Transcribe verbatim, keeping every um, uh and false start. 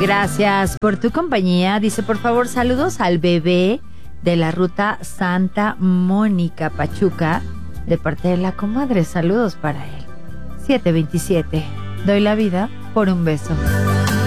Gracias por tu compañía. Dice, por favor, saludos al bebé de la ruta Santa Mónica Pachuca, de parte de la comadre. Saludos para él. siete veintisiete. Doy la vida por un beso.